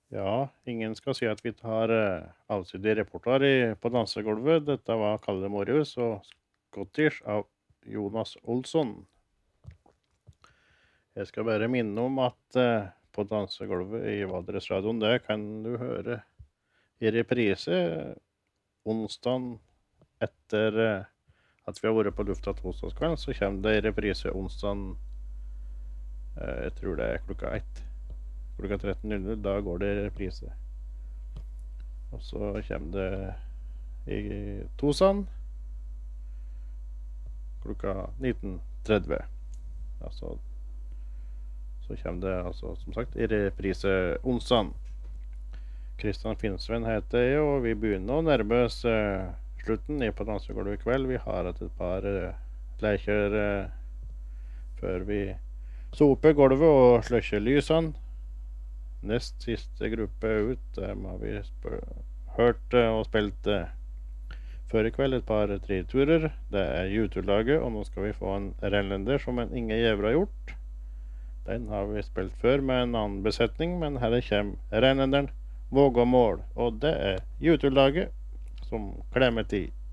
Ja, ingen skal si at vi tar allsidig reportasje på dansegulvet. Dette var Kalle Morius og Scottish av Jonas Olsson. Jeg skal bare minne om at på dansegulvet i Valdresradioen, det kan du høre i reprise onsdagen etter at vi har vært på lufta torsdagskvelden, så kommer det i reprise onsdagen, jeg tror det er klokka 1. Klokka 13.00, da går det i reprise. Og så kommer det i Tosan klokka 19.30. Altså, så kommer det altså, som sagt, i reprise onsdagen. Kristian Finnsven heter jeg, og vi begynner å nærme oss slutten i på dansegulvet i kveld. Vi har hatt et par leker før vi soper gulvet og sløkker lysene. Nest siste gruppe ut, dem har vi hørt og spilt før i kveld et par triturer. Det er YouTube-laget, og nå skal vi få en renlender som en Inge Gjæver har gjort. Den har vi spilt før med en annen besetning, men her kommer renlenderen Vågå mål, og det er YouTube-laget som klemmer til.